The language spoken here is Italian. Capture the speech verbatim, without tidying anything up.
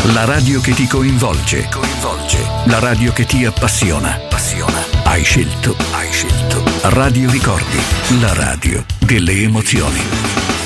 La radio che ti coinvolge. Coinvolge. La radio che ti appassiona. Passiona. Hai scelto. Hai scelto. Radio Ricordi. La radio delle emozioni.